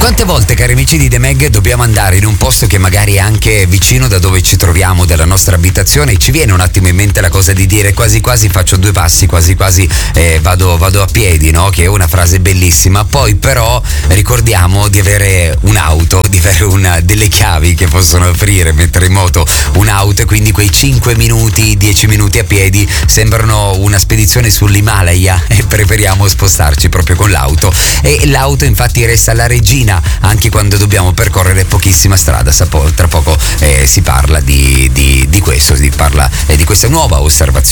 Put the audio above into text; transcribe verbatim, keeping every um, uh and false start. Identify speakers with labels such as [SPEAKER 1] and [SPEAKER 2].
[SPEAKER 1] Quante volte, cari amici di The Mag, dobbiamo andare in un posto che magari è anche vicino da dove ci troviamo, dalla nostra abitazione, e ci viene un attimo in mente la cosa di dire quasi quasi faccio due passi, quasi quasi eh, vado, vado a piedi, no? Che è una frase bellissima. Poi però ricordiamo di avere un'auto, di avere una, delle chiavi che possono aprire, mettere in moto un'auto, e quindi quei cinque minuti, dieci minuti a piedi sembrano una spedizione sull'Himalaya e preferiamo spostarci proprio con l'auto. E l'auto infatti resta la regina anche quando dobbiamo percorrere pochissima strada. Tra poco eh, si parla di, di, di questo, si parla eh, di questa nuova osservazione.